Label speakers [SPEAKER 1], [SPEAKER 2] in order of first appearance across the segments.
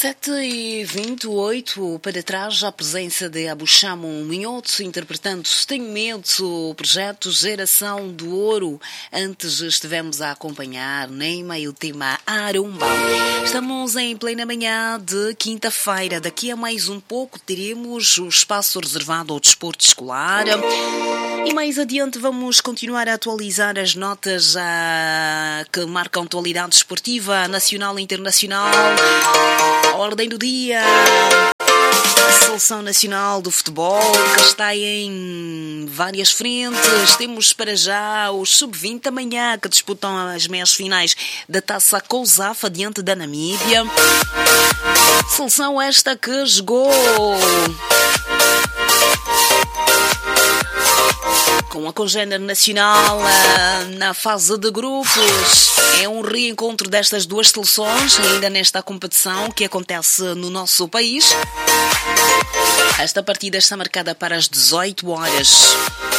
[SPEAKER 1] 7h28, para trás, a presença de Abuchamo Minhoto, interpretando Tenho Medo, o projeto Geração do Ouro. Antes estivemos a acompanhar Neymar e o tema Arumba. Estamos em plena manhã de quinta-feira. Daqui a mais um pouco teremos o espaço reservado ao desporto escolar. E mais adiante vamos continuar a atualizar as notas que marcam a atualidade esportiva nacional e internacional. A ordem do dia, a Seleção Nacional do Futebol, que está em várias frentes. Temos para já os Sub-20 amanhã, que disputam as meias finais da Taça COSAF diante da Namíbia. Seleção esta que jogou com a congênere nacional na fase de grupos. É um reencontro destas duas seleções, ainda nesta competição que acontece no nosso país. Esta partida está marcada para as 18 horas.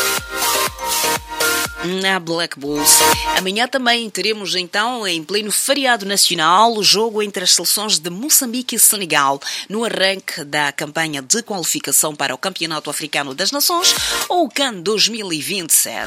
[SPEAKER 1] Na Black Bulls. Amanhã também teremos então, em pleno feriado nacional, o jogo entre as seleções de Moçambique e Senegal, no arranque da campanha de qualificação para o Campeonato Africano das Nações, ou CAN 2027.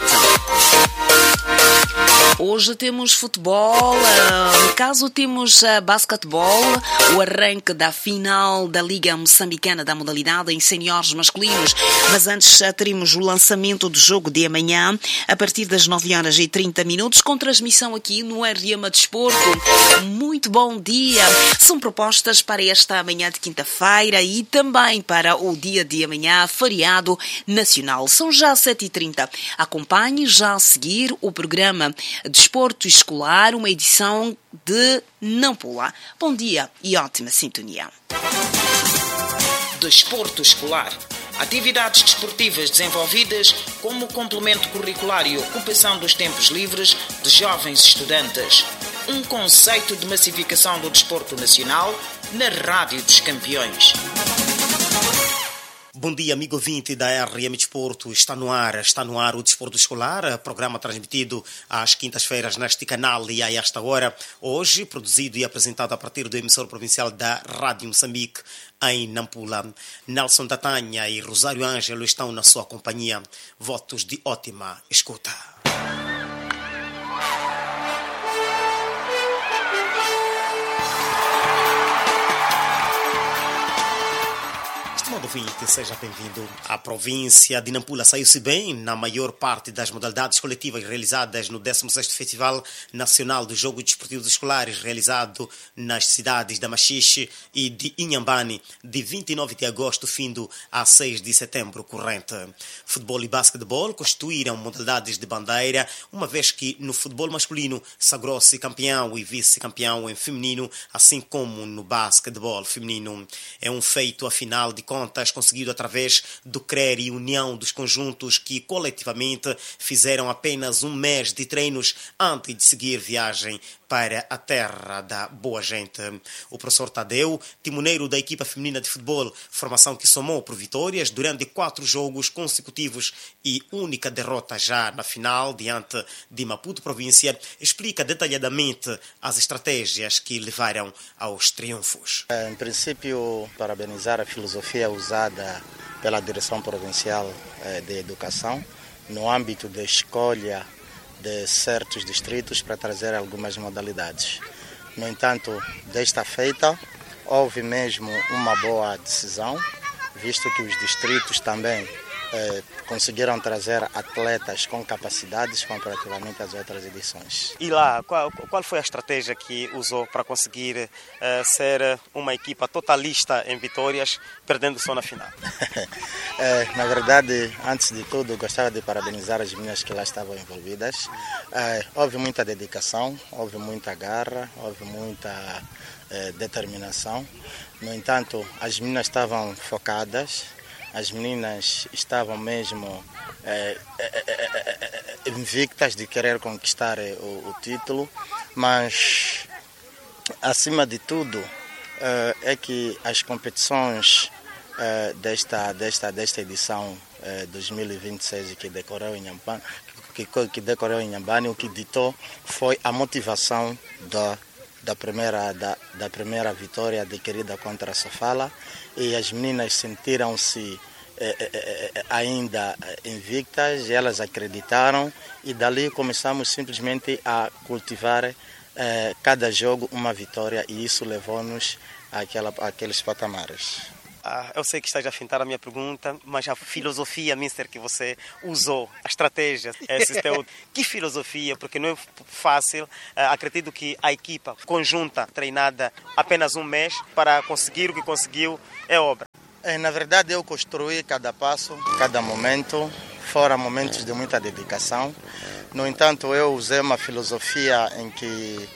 [SPEAKER 1] Hoje temos futebol, no caso temos basquetebol, o arranque da final da Liga Moçambicana da modalidade em seniores masculinos, mas antes teremos o lançamento do jogo de amanhã, a partir das 9h30, com transmissão aqui no RMA Desporto. Muito bom dia! São propostas para esta manhã de quinta-feira e também para o dia de amanhã, feriado nacional. São já 7h30. Acompanhe já a seguir o programa Desporto Escolar, uma edição de Não Pula. Bom dia e ótima sintonia.
[SPEAKER 2] Desporto Escolar. Atividades desportivas desenvolvidas como complemento curricular e ocupação dos tempos livres de jovens estudantes. Um conceito de massificação do desporto nacional na Rádio dos Campeões.
[SPEAKER 3] Bom dia, amigo ouvinte da RM Desporto. Está no ar o Desporto Escolar, programa transmitido às quintas-feiras neste canal e a esta hora. Hoje, produzido e apresentado a partir do emissor provincial da Rádio Moçambique, em Nampula. Nelson Tatanha e Rosário Ângelo estão na sua companhia. Votos de ótima escuta. Ouvinte, seja bem-vindo. A província de Nampula saiu-se bem na maior parte das modalidades coletivas realizadas no 16º Festival Nacional dos Jogos Desportivos Escolares, realizado nas cidades de Machixe e de Inhambane, de 29 de agosto findo a 6 de setembro corrente. Futebol e basquetebol constituíram modalidades de bandeira, uma vez que no futebol masculino sagrou-se campeão e vice-campeão em feminino, assim como no basquetebol feminino. É um feito, afinal de contas, conseguido através do CRER e união dos conjuntos que coletivamente fizeram apenas um mês de treinos antes de seguir viagem para a terra da boa gente. O professor Tadeu, timoneiro da equipa feminina de futebol, formação que somou por vitórias durante 4 jogos consecutivos e única derrota já na final diante de Maputo província, explica detalhadamente as estratégias que levaram aos triunfos.
[SPEAKER 4] Em princípio, parabenizar a filosofia usada pela Direção Provincial de Educação no âmbito da escolha de certos distritos para trazer algumas modalidades. No entanto, desta feita, houve mesmo uma boa decisão, visto que os distritos também conseguiram trazer atletas com capacidades comparativamente às outras edições.
[SPEAKER 3] E lá, qual foi a estratégia que usou para conseguir ser uma equipa totalista em vitórias, perdendo só na final?
[SPEAKER 4] Na verdade, antes de tudo, gostava de parabenizar as meninas que lá estavam envolvidas. Houve muita dedicação, houve muita garra, houve muita determinação. No entanto, as meninas estavam focadas. As meninas estavam mesmo invictas de querer conquistar o título, mas, acima de tudo, é que as competições desta edição 2026 que decorreu em Inhambane, o que ditou foi a motivação da primeira vitória adquirida contra a Sofala, e as meninas sentiram-se ainda invictas, elas acreditaram, e dali começamos simplesmente a cultivar cada jogo uma vitória, e isso levou-nos àqueles patamares.
[SPEAKER 3] Eu sei que está a fintar a minha pergunta, mas a filosofia, Mister, que você usou, a estratégia, que filosofia? Porque não é fácil. Acredito que a equipa conjunta, treinada apenas um mês, para conseguir o que conseguiu, é obra.
[SPEAKER 4] Na verdade, eu construí cada passo, cada momento, fora momentos de muita dedicação. No entanto, eu usei uma filosofia em que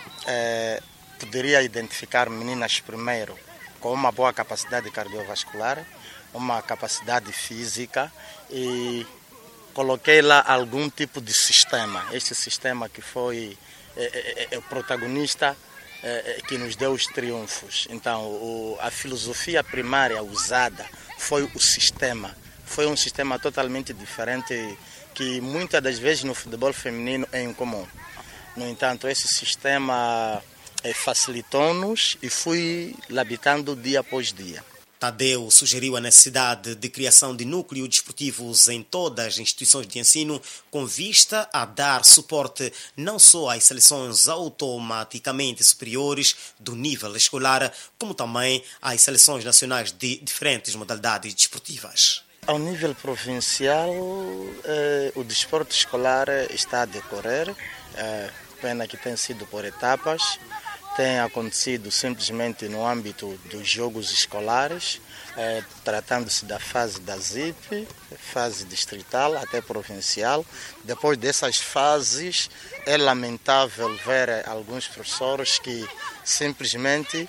[SPEAKER 4] poderia identificar meninas primeiro com uma boa capacidade cardiovascular, uma capacidade física, e coloquei lá algum tipo de sistema. Este sistema que foi o protagonista, que nos deu os triunfos. Então, a filosofia primária usada foi o sistema. Foi um sistema totalmente diferente que muitas das vezes no futebol feminino é incomum. No entanto, esse sistema facilitou-nos e fui labitando dia após dia.
[SPEAKER 3] Tadeu sugeriu a necessidade de criação de núcleos desportivos em todas as instituições de ensino, com vista a dar suporte não só às seleções automaticamente superiores do nível escolar, como também às seleções nacionais de diferentes modalidades desportivas.
[SPEAKER 4] Ao nível provincial, o desporto escolar está a decorrer, pena que tem sido por etapas. Tem acontecido simplesmente no âmbito dos jogos escolares, tratando-se da fase da ZIP, fase distrital até provincial. Depois dessas fases, é lamentável ver alguns professores que simplesmente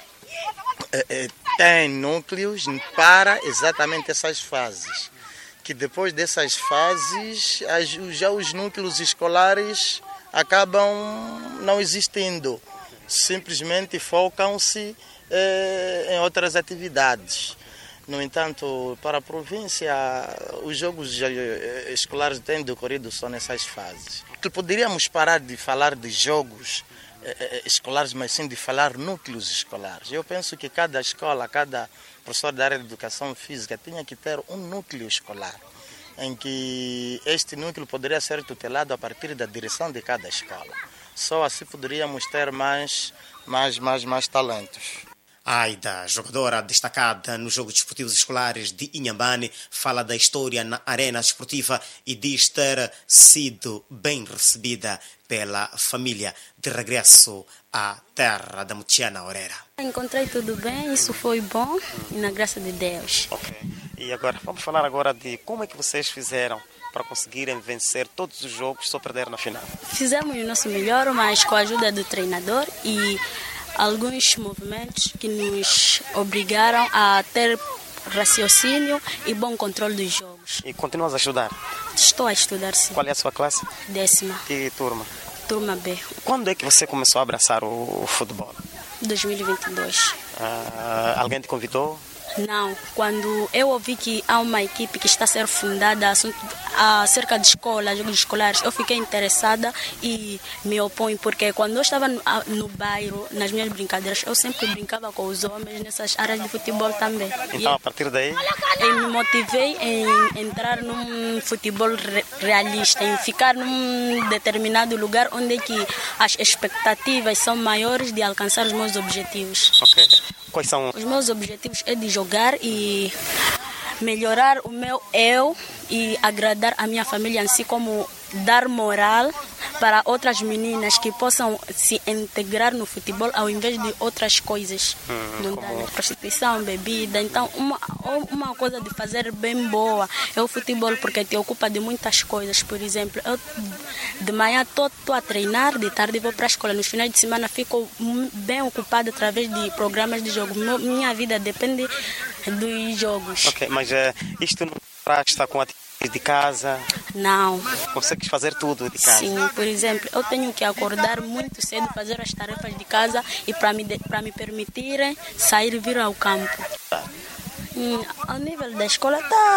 [SPEAKER 4] têm núcleos para exatamente essas fases. Que depois dessas fases, já os núcleos escolares acabam não existindo. Simplesmente focam-se em outras atividades. No entanto, para a província, os jogos escolares têm decorrido só nessas fases. Poderíamos parar de falar de jogos escolares, mas sim de falar núcleos escolares. Eu penso que cada escola, cada professor da área de educação física tinha que ter um núcleo escolar, em que este núcleo poderia ser tutelado a partir da direção de cada escola. Só assim poderíamos ter mais talentos.
[SPEAKER 3] Aida, jogadora destacada nos Jogos Desportivos Escolares de Inhambane, fala da história na arena desportiva e diz ter sido bem recebida pela família de regresso à terra da Mutiana Oreira.
[SPEAKER 5] Encontrei tudo bem, isso foi bom e na graça de Deus.
[SPEAKER 3] Ok. E agora, vamos falar agora de como é que vocês fizeram para conseguirem vencer todos os jogos, só perder na final.
[SPEAKER 5] Fizemos o nosso melhor, mas com a ajuda do treinador e alguns movimentos que nos obrigaram a ter raciocínio e bom controle dos jogos.
[SPEAKER 3] E continuas a estudar?
[SPEAKER 5] Estou a estudar, sim.
[SPEAKER 3] Qual é a sua classe?
[SPEAKER 5] 10ª.
[SPEAKER 3] Que turma?
[SPEAKER 5] Turma B.
[SPEAKER 3] Quando é que você começou a abraçar o futebol?
[SPEAKER 5] 2022.
[SPEAKER 3] Alguém te convidou?
[SPEAKER 5] Não, quando eu ouvi que há uma equipe que está a ser fundada acerca de escola, jogos escolares, eu fiquei interessada e me oponho, porque quando eu estava no bairro, nas minhas brincadeiras, eu sempre brincava com os homens nessas áreas de futebol também.
[SPEAKER 3] Então, a partir daí?
[SPEAKER 5] Eu me motivei em entrar num futebol realista, em ficar num determinado lugar onde que as expectativas são maiores de alcançar os meus objetivos.
[SPEAKER 3] Ok. Quais são?
[SPEAKER 5] Os meus objetivos é de jogar e melhorar o meu eu e agradar a minha família, assim como dar moral para outras meninas que possam se integrar no futebol ao invés de outras coisas, prostituição, bebida. Então, uma coisa de fazer bem boa é o futebol, porque te ocupa de muitas coisas. Por exemplo, eu de manhã estou a treinar, de tarde vou para a escola, nos finais de semana fico bem ocupada através de programas de jogo. Minha vida depende dos jogos.
[SPEAKER 3] Ok, mas isto não está com atividades de casa?
[SPEAKER 5] Não.
[SPEAKER 3] Consegues fazer tudo de casa?
[SPEAKER 5] Sim, por exemplo, eu tenho que acordar muito cedo, fazer as tarefas de casa e para me permitirem sair e vir ao campo. Ao nível da escola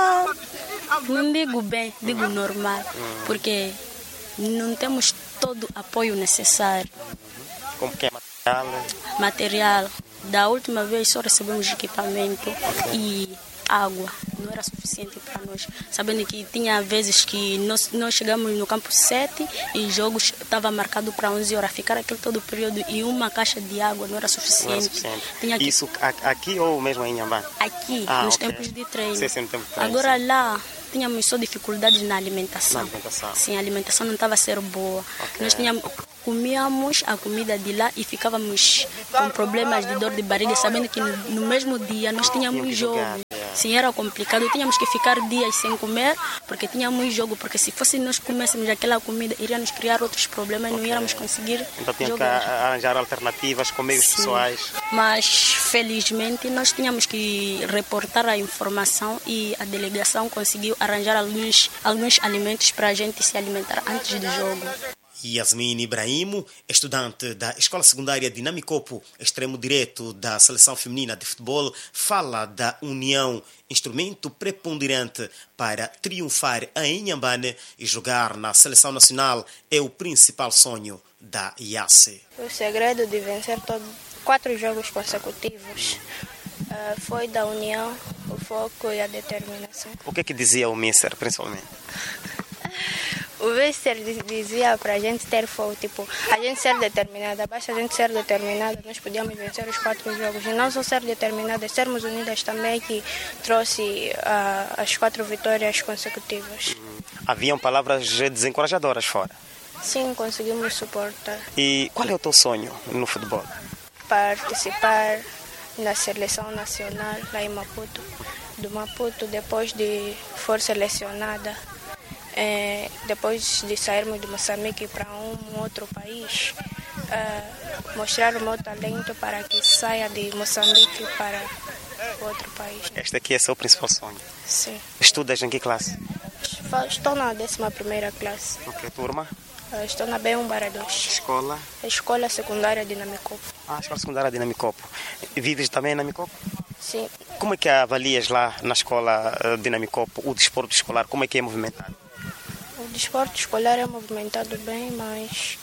[SPEAKER 5] não digo bem, digo normal, porque não temos todo o apoio necessário.
[SPEAKER 3] Como que é?
[SPEAKER 5] Material. Da última vez só recebemos equipamento e água. Não era suficiente para nós. Sabendo que tinha vezes que nós chegamos no campo 7 e o jogo estava marcado para 11 horas. Ficar aquele todo o período e uma caixa de água não era suficiente. Tinha que...
[SPEAKER 3] Isso aqui ou mesmo em Inhambane?
[SPEAKER 5] Aqui, nos tempos de treino.
[SPEAKER 3] Sim, no tempo de treino.
[SPEAKER 5] Agora lá tínhamos só dificuldades na alimentação. Sim, a alimentação não estava a ser boa. Nós comíamos a comida de lá e ficávamos com problemas de dor de barriga, sabendo que no mesmo dia nós tínhamos jogo. Sim, era complicado. Tínhamos que ficar dias sem comer porque tínhamos jogo. Porque se fosse nós comêssemos aquela comida, iríamos criar outros problemas e não íamos conseguir
[SPEAKER 3] Então tinha
[SPEAKER 5] jogar.
[SPEAKER 3] que arranjar alternativas com meios pessoais.
[SPEAKER 5] Mas felizmente nós tínhamos que reportar a informação e a delegação conseguiu arranjar alguns alimentos para a gente se alimentar antes do jogo.
[SPEAKER 3] Yasmin Ibrahimo, estudante da Escola Secundária de Namicopo, extremo direito da Seleção Feminina de Futebol, fala da união, instrumento preponderante para triunfar em Inhambane e jogar na Seleção Nacional é o principal sonho da IACE.
[SPEAKER 6] O segredo de vencer 4 jogos consecutivos foi da união, o foco e a determinação.
[SPEAKER 3] O que dizia o Mister, principalmente?
[SPEAKER 6] O Mister dizia para a gente ter foco, tipo, a gente ser determinada, basta a gente ser determinada, nós podíamos vencer os 4 jogos. E não só ser determinada, sermos unidas também, que trouxe as 4 vitórias consecutivas.
[SPEAKER 3] Haviam palavras desencorajadoras fora.
[SPEAKER 6] Sim, conseguimos suportar.
[SPEAKER 3] E qual é o teu sonho no futebol?
[SPEAKER 6] Participar na seleção nacional lá em Maputo. Do Maputo, depois de for selecionada, depois de sairmos de Moçambique para um outro país, mostrar o meu talento para que saia de Moçambique para outro país.
[SPEAKER 3] Este aqui é seu principal sonho?
[SPEAKER 6] Sim.
[SPEAKER 3] Estudas em que classe?
[SPEAKER 6] Estou na 11ª classe.
[SPEAKER 3] Ok, turma?
[SPEAKER 6] Estou na B1 Barra 2.
[SPEAKER 3] Escola?
[SPEAKER 6] Escola Secundária de Namicopo.
[SPEAKER 3] Escola Secundária de Namicopo. Vives também em Namicopo?
[SPEAKER 6] Sim.
[SPEAKER 3] Como é que avalias lá na escola de Namicopo o desporto escolar? Como é que é movimentado?
[SPEAKER 6] O desporto escolar é movimentado bem, mas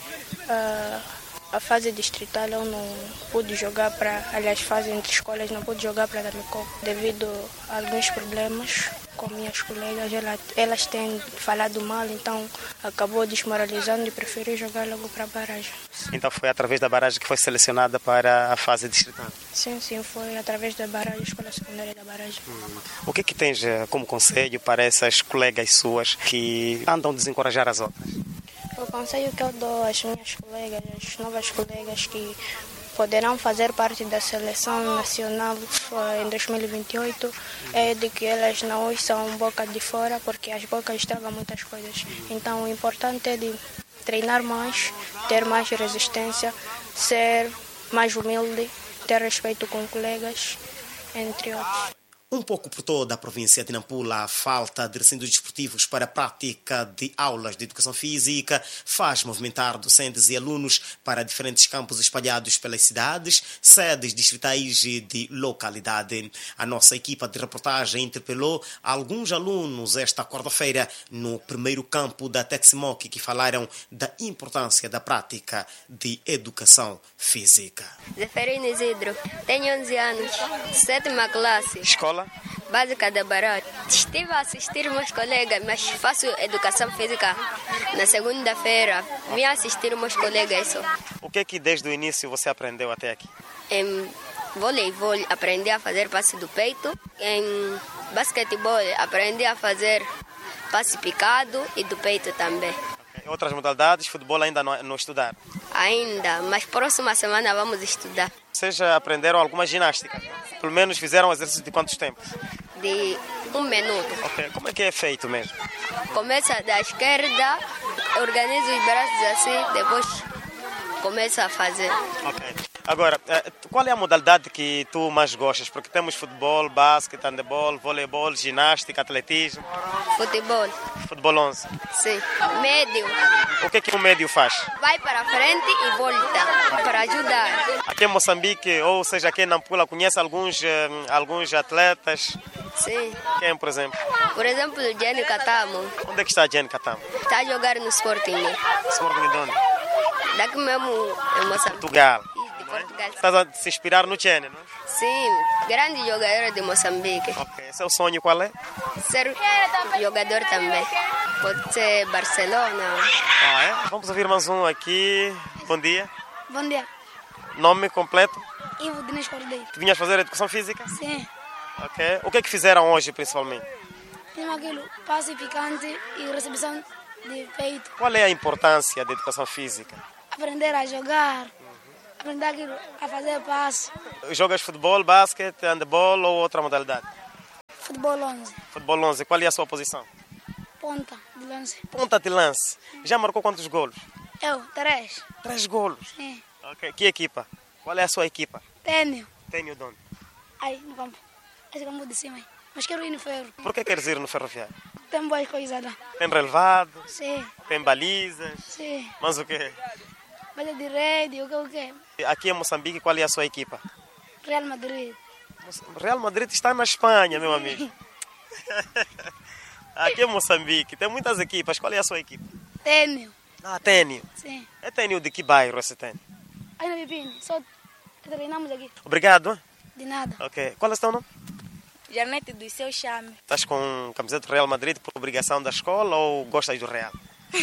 [SPEAKER 6] a fase distrital eu não pude jogar fase entre escolas não pude jogar para Namicopo devido a alguns problemas com minhas colegas. Elas têm falado mal, então acabou desmoralizando e preferi jogar logo para a barragem.
[SPEAKER 3] Então foi através da barragem que foi selecionada para a fase distrital?
[SPEAKER 6] Sim, foi através da barragem, Escola Secundária da Barragem.
[SPEAKER 3] O que tens como conselho para essas colegas suas que andam a desencorajar as outras?
[SPEAKER 6] O conselho que eu dou às minhas colegas, às novas colegas que poderão fazer parte da seleção nacional em 2028 é de que elas não ouçam boca de fora, porque as bocas estragam muitas coisas. Então o importante é de treinar mais, ter mais resistência, ser mais humilde, ter respeito com colegas, entre outros.
[SPEAKER 3] Um pouco por toda a província de Nampula, a falta de recintos desportivos para a prática de aulas de educação física faz movimentar docentes e alunos para diferentes campos espalhados pelas cidades, sedes distritais e de localidade. A nossa equipa de reportagem interpelou alguns alunos esta quarta-feira no primeiro campo da Teximoc que falaram da importância da prática de educação física.
[SPEAKER 7] Zeferino Isidro, tenho 11 anos, 7ª classe.
[SPEAKER 3] Escola?
[SPEAKER 7] Básica da Barata. Estive a assistir meus colegas, mas faço educação física na segunda-feira. Vim assistir meus colegas só.
[SPEAKER 3] O que desde o início você aprendeu até aqui?
[SPEAKER 7] Em voleibol, aprendi a fazer passe do peito. Em basquetebol, aprendi a fazer passe picado e do peito também.
[SPEAKER 3] Outras modalidades, futebol ainda não estudaram?
[SPEAKER 7] Ainda, mas próxima semana vamos estudar.
[SPEAKER 3] Vocês já aprenderam alguma ginástica? Pelo menos fizeram um exercício de quantos tempos?
[SPEAKER 7] De 1 minuto.
[SPEAKER 3] Ok, como é que é feito mesmo?
[SPEAKER 7] Começa da esquerda, organiza os braços assim, depois começa a fazer.
[SPEAKER 3] Ok. Agora, qual é a modalidade que tu mais gostas? Porque temos futebol, basquete, handebol, voleibol, ginástica, atletismo.
[SPEAKER 7] Futebol.
[SPEAKER 3] Futebol 11?
[SPEAKER 7] Sim. Médio.
[SPEAKER 3] O que o médio faz?
[SPEAKER 7] Vai para frente e volta, para ajudar.
[SPEAKER 3] Aqui em Moçambique, ou seja, aqui em Nampula, conhece alguns atletas?
[SPEAKER 7] Sim.
[SPEAKER 3] Quem, por exemplo?
[SPEAKER 7] Por exemplo, o Jenny Katamo.
[SPEAKER 3] Onde é que está a Jenny Katamo?
[SPEAKER 7] Está a jogar no Sporting.
[SPEAKER 3] Sporting de onde?
[SPEAKER 7] Daqui mesmo em Moçambique.
[SPEAKER 3] Portugal.
[SPEAKER 7] Portugal.
[SPEAKER 3] Estás a se inspirar no Chene, não é?
[SPEAKER 7] Sim, grande jogador de Moçambique.
[SPEAKER 3] Ok. Seu sonho qual é?
[SPEAKER 7] Ser jogador também. Pode ser Barcelona.
[SPEAKER 3] Ah, é? Vamos ouvir mais um aqui. Bom dia.
[SPEAKER 6] Bom dia.
[SPEAKER 3] Nome completo?
[SPEAKER 6] Ivo Diniz Cordeiro.
[SPEAKER 3] Tu vinhas fazer educação física?
[SPEAKER 6] Sim.
[SPEAKER 3] Ok. O que é que fizeram hoje, principalmente?
[SPEAKER 6] Tem aquilo, passe picante e recepção de peito.
[SPEAKER 3] Qual é a importância da educação física?
[SPEAKER 6] Aprender a jogar. Aprender aquilo, a fazer passe.
[SPEAKER 3] Jogas futebol, basquete, handebol ou outra modalidade?
[SPEAKER 6] Futebol 11.
[SPEAKER 3] Futebol 11. Qual é a sua posição?
[SPEAKER 6] Ponta de lance.
[SPEAKER 3] Ponta de lance. Já marcou quantos golos?
[SPEAKER 6] Eu, 3.
[SPEAKER 3] 3 golos.
[SPEAKER 6] Sim.
[SPEAKER 3] Ok. Que equipa? Qual é a sua equipa?
[SPEAKER 6] Tênio.
[SPEAKER 3] Tenho de onde?
[SPEAKER 6] Aí, no campo. Esse campo de cima aí. Mas quero ir no ferro.
[SPEAKER 3] Por que queres ir no ferroviário?
[SPEAKER 6] Tem boas coisas lá.
[SPEAKER 3] Tem relevado,
[SPEAKER 6] Sim.
[SPEAKER 3] tem balizas,
[SPEAKER 6] Sim.
[SPEAKER 3] mas o quê?
[SPEAKER 6] Baliza de rede, o que?
[SPEAKER 3] Aqui em Moçambique, qual é a sua equipa?
[SPEAKER 6] Real Madrid.
[SPEAKER 3] Real Madrid está na Espanha, meu amigo. Aqui em Moçambique, tem muitas equipas. Qual é a sua equipa?
[SPEAKER 6] Tênio.
[SPEAKER 3] Ah, Tênio.
[SPEAKER 6] Sim.
[SPEAKER 3] É Tênio de que bairro esse Tênio?
[SPEAKER 6] Aí na Pipini, só treinamos aqui.
[SPEAKER 3] Obrigado.
[SPEAKER 6] De nada.
[SPEAKER 3] Ok. Qual é o seu nome?
[SPEAKER 5] Janete do seu chame.
[SPEAKER 3] Estás com camiseta do Real Madrid por obrigação da escola ou gostas do Real?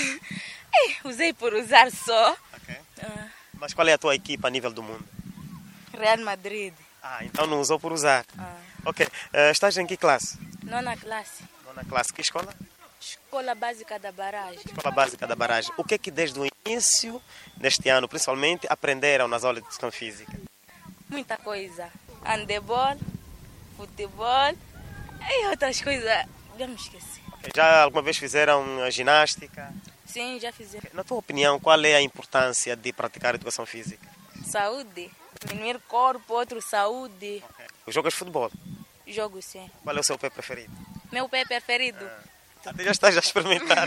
[SPEAKER 5] Usei por usar só.
[SPEAKER 3] Ok. Mas qual é a tua equipa a nível do mundo?
[SPEAKER 5] Real Madrid.
[SPEAKER 3] Ah, então não usou por usar. Ok. Estás em que classe?
[SPEAKER 5] 9ª classe.
[SPEAKER 3] Na classe que escola?
[SPEAKER 5] Escola Básica da Barragem.
[SPEAKER 3] Escola Básica da Barragem. O que é que desde o início deste ano, principalmente, aprenderam nas aulas de educação física?
[SPEAKER 5] Muita coisa. Handebol, futebol e outras coisas. Já me esqueci.
[SPEAKER 3] Okay. Já alguma vez fizeram ginástica?
[SPEAKER 5] Sim, já fizemos.
[SPEAKER 3] Na tua opinião, qual é a importância de praticar educação física?
[SPEAKER 5] Saúde. Diminuir corpo, outro saúde.
[SPEAKER 3] Okay. Jogas futebol?
[SPEAKER 5] Jogo sim.
[SPEAKER 3] Qual é o seu pé preferido?
[SPEAKER 5] Meu pé preferido?
[SPEAKER 3] Até já estás a experimentar.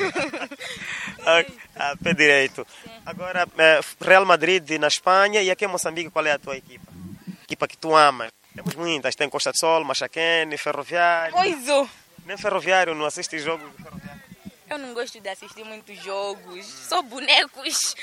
[SPEAKER 3] Pé direito. Sim. Agora, Real Madrid na Espanha e aqui em Moçambique, qual é a tua equipa? Equipa que tu amas? Temos muitas. Tem Costa do Sol, Machaquene, Ferroviário.
[SPEAKER 5] Coisa!
[SPEAKER 3] Nem Ferroviário, não assiste jogos do Ferroviário?
[SPEAKER 5] Eu não gosto de assistir muitos jogos. Só bonecos.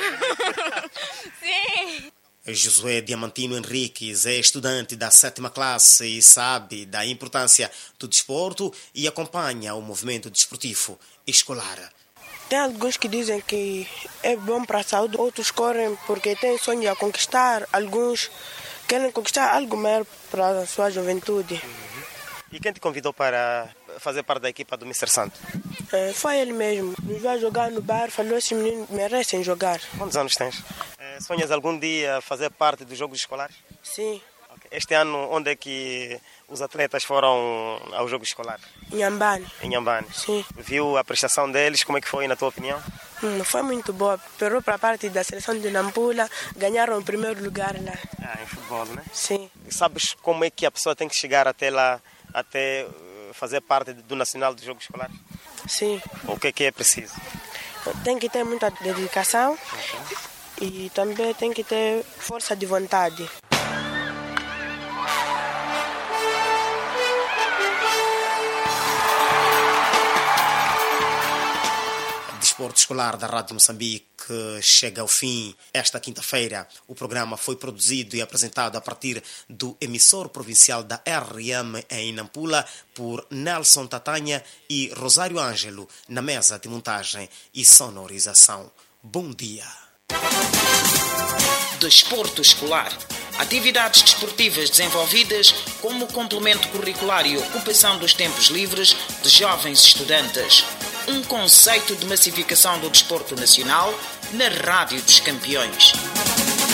[SPEAKER 5] Sim.
[SPEAKER 3] Josué Diamantino Henriques é estudante da 7ª classe e sabe da importância do desporto e acompanha o movimento desportivo escolar.
[SPEAKER 8] Tem alguns que dizem que é bom para a saúde, outros correm porque têm sonho a conquistar, alguns querem conquistar algo melhor para a sua juventude.
[SPEAKER 3] E quem te convidou para fazer parte da equipa do Mr. Santo?
[SPEAKER 8] Foi ele mesmo. Nos vai jogar no bar, falou esses meninos merecem jogar.
[SPEAKER 3] Quantos anos tens? Sonhas algum dia fazer parte dos Jogos Escolares?
[SPEAKER 8] Sim.
[SPEAKER 3] Okay. Este ano, onde é que os atletas foram aos Jogos Escolares?
[SPEAKER 8] Em Inhambane.
[SPEAKER 3] Em Inhambane?
[SPEAKER 8] Sim.
[SPEAKER 3] Viu a prestação deles? Como é que foi, na tua opinião?
[SPEAKER 8] Foi muito boa. Pero para a parte da seleção de Nampula, ganharam o primeiro lugar lá.
[SPEAKER 3] Em futebol, né?
[SPEAKER 8] Sim.
[SPEAKER 3] E sabes como é que a pessoa tem que chegar até lá, até fazer parte do Nacional dos Jogos Escolares?
[SPEAKER 8] Sim.
[SPEAKER 3] O que é preciso?
[SPEAKER 8] Tem que ter muita dedicação. E também tem que ter força de vontade.
[SPEAKER 3] Desporto Escolar da Rádio Moçambique chega ao fim esta quinta-feira. O programa foi produzido e apresentado a partir do emissor provincial da RM em Nampula por Nelson Tatanha e Rosário Ângelo na mesa de montagem e sonorização. Bom dia.
[SPEAKER 2] Desporto escolar. Atividades desportivas desenvolvidas como complemento curricular e ocupação dos tempos livres de jovens estudantes. Um conceito de massificação do desporto nacional na Rádio dos Campeões.